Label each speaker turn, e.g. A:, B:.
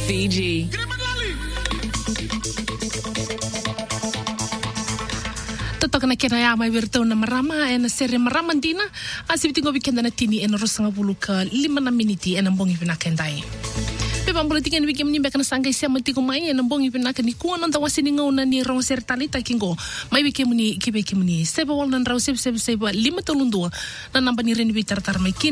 A: Fiji.
B: Toka na kena ya mai vertau na marama na sere marama dina asibiti ngo weekend na tini na rosanga buluka 5 miniti na mbongi pinakendai. Pepa mbolo tiken weekend ni bekana sanga isia matiko mai na mbongi pinakani kuana nda wasini ngona ni rong ser talita kingo mai weekend ni kibe kimni seba wal na rau seba 5 tolundua na namba ni reni bitar tar mai